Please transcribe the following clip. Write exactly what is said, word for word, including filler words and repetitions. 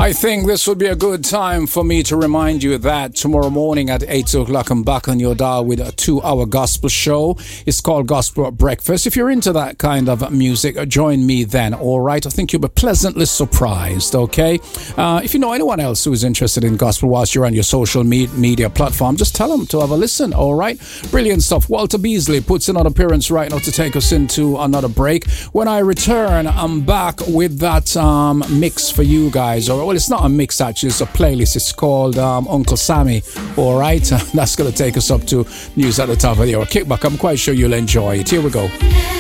I think this would be a good time for me to remind you that tomorrow morning at eight o'clock I'm back on your dial with a two-hour gospel show. It's called Gospel Breakfast. If you're into that kind of music, join me then, all right? I think you'll be pleasantly surprised, okay? Uh, if you know anyone else who is interested in gospel whilst you're on your social me- media platform, just tell them to have a listen, all right? Brilliant stuff. Walter Beasley puts in an appearance right now to take us into another break. When I return, I'm back with that um, mix for you guys, or well, it's not a mix actually, it's a playlist. It's called um, Uncle Sammy, all right? That's going to take us up to news at the top of the hour. Kickback, I'm quite sure you'll enjoy it. Here we go.